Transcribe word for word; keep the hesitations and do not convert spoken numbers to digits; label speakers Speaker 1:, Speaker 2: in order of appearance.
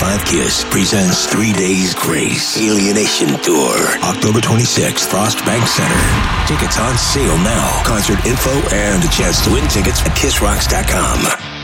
Speaker 1: twenty-five KISS presents Three Days Grace Alienation Tour. October twenty-sixth, Frost Bank Center. Tickets on sale now. Concert info and a chance to win tickets at kiss rocks dot com.